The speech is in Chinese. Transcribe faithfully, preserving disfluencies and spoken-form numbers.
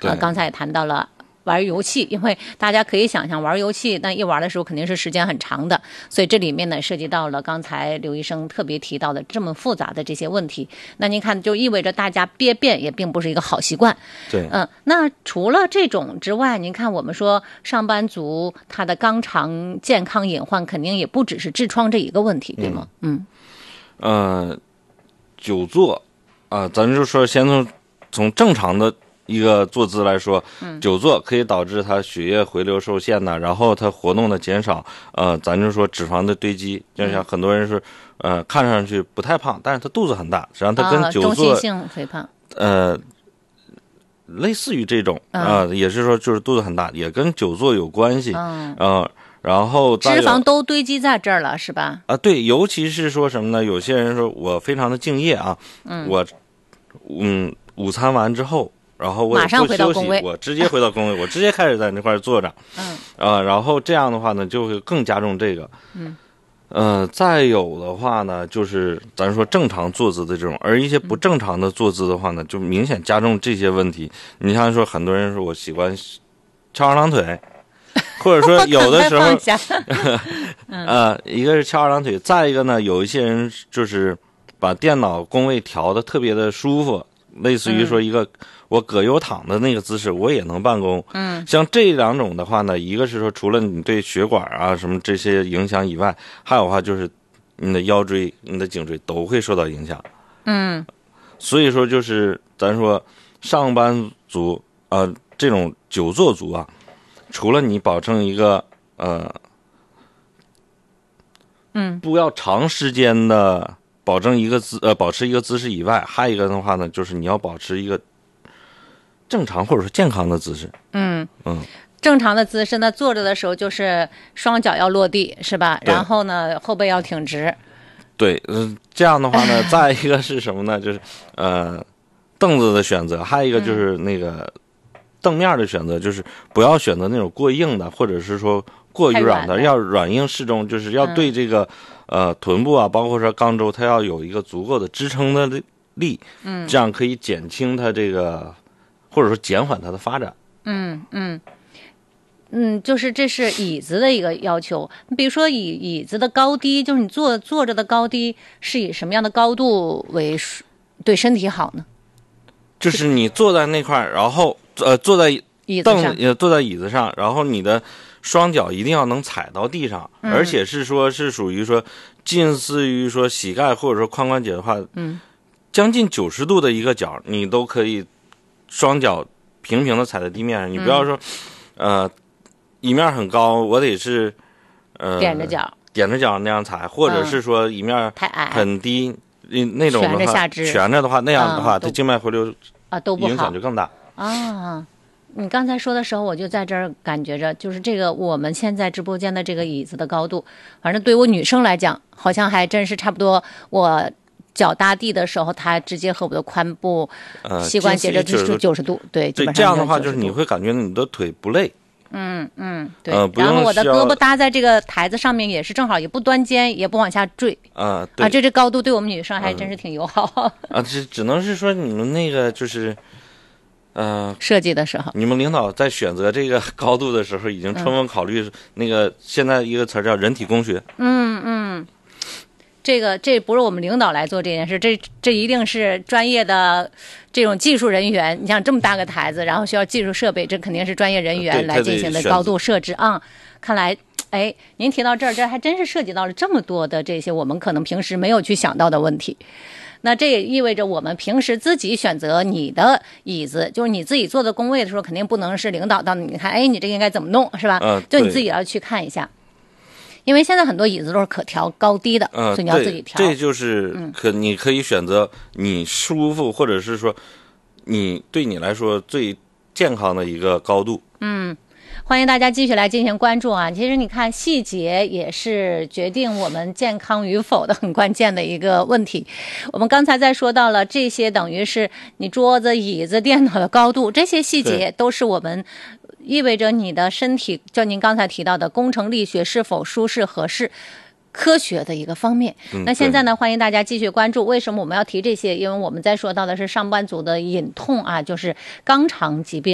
呃，刚才也谈到了玩游戏，因为大家可以想象玩游戏那一玩的时候肯定是时间很长的，所以这里面呢涉及到了刚才刘医生特别提到的这么复杂的这些问题。那您看就意味着大家憋便也并不是一个好习惯。 对， 嗯，那除了这种之外，您看我们说上班族他的肛肠健康隐患肯定也不只是痔疮这一个问题，对吗？嗯， 嗯呃，久坐啊、呃，咱就说先从从正常的一个坐姿来说，久坐可以导致它血液回流受限呐，然后它活动的减少，呃，咱就说脂肪的堆积，就像很多人说，呃，看上去不太胖，但是他肚子很大，实际上它跟久坐， 啊、中性性肥胖， 呃，类似于这种啊、呃，也是说就是肚子很大，也跟久坐有关系，嗯、呃，然后脂肪都堆积在这儿了，是吧？ 啊，对，尤其是说什么呢？有些人说我非常的敬业啊，嗯我嗯午餐完之后。然后我也不休息，我直接回到工位，我直接开始在那块坐着，嗯，啊、呃，然后这样的话呢，就会更加重这个，嗯，呃，再有的话呢，就是咱说正常坐姿的这种，而一些不正常的坐姿的话呢，就明显加重这些问题。你像说很多人说我喜欢翘二郎腿，或者说有的时候，呃，一个是翘二郎腿，再一个呢，有一些人就是把电脑工位调的特别的舒服，类似于说一个。嗯我葛优躺的那个姿势，我也能办公。嗯，像这两种的话呢，一个是说除了你对血管啊什么这些影响以外，还有的话就是你的腰椎、你的颈椎都会受到影响。 嗯， 所以说就是咱说上班族啊、呃，这种久坐族啊，除了你保证一个呃， 嗯， 不要长时间的保证一个姿呃保持一个姿势以外，还有一个的话呢，就是你要保持一个。正常或者说健康的姿势， 嗯嗯， 正常的姿势呢，坐着的时候就是双脚要落地，是吧？然后呢，后背要挺直。 对，嗯、呃，这样的话呢，再一个是什么呢？就是呃，凳子的选择，还有一个就是那个凳面的选择，就是不要选择那种过硬的，或者是说过于软的，要软硬适中，就是要对这个、嗯、呃臀部啊，包括说肛周，它要有一个足够的支撑的力，嗯，这样可以减轻它这个。或者说减缓它的发展。 嗯嗯嗯，就是这是椅子的一个要求。比如说椅椅子的高低，就是你坐坐着的高低是以什么样的高度为对身体好呢？ 就是你坐在那块，然后呃坐在凳子呃坐在椅子上，然后你的双脚一定要能踩到地上，嗯、而且是说是属于说近似于说膝盖或者说髋关节的话，嗯，将近九十度的一个角，你都可以。双脚平平的踩在地面上，你不要说，嗯、呃，一面很高，我得是，呃， 踮着脚， 踮着脚那样踩，或者是说一面很低，嗯、那种的话， 蜷着下肢， 蜷着的话，那样的话，它、嗯、静脉回流啊都不好， 影响就更大啊。你刚才说的时候，我就在这儿感觉着，就是这个我们现在直播间的这个椅子的高度，反正对我女生来讲，好像还真是差不多我。脚搭地的时候，它直接和我的髋部、呃、膝关节这就是九十度，对， 对，这样的话就是你会感觉你的腿不累， 嗯嗯，对、 呃， 然后我的胳膊搭在这个台子上面也是正好，也不端肩，也不往下坠， 啊、呃，对啊，这这高度对我们女生还真是挺友好。 啊，这只能是说你们那个就是，呃， 设计的时候， 你们领导在选择这个高度的时候，已经充分考虑那个、嗯、现在一个词叫人体工学， 嗯嗯。这个这不是我们领导来做这件事，这这一定是专业的这种技术人员。你像这么大个台子，然后需要技术设备，这肯定是专业人员来进行的高度设置啊。看来，哎，您提到这儿，这还真是涉及到了这么多的这些我们可能平时没有去想到的问题。那这也意味着我们平时自己选择你的椅子，就是你自己坐的工位的时候，肯定不能是领导到你看，哎，你这个应该怎么弄，是吧？ 嗯， 就你自己要去看一下。因为现在很多椅子都是可调高低的， 嗯、 所以你要自己调。 这就是可你可以选择你舒服，或者是说你对你来说最健康的一个高度。 嗯，欢迎大家继续来进行关注啊！其实你看，细节也是决定我们健康与否的很关键的一个问题。我们刚才在说到了这些，等于是你桌子、椅子、电脑的高度，这些细节都是我们。意味着你的身体，就您刚才提到的工程力学是否舒适合适，科学的一个方面。 嗯、 那现在呢，欢迎大家继续关注。为什么我们要提这些？因为我们在说到的是上班族的隐痛啊，就是肛肠疾病。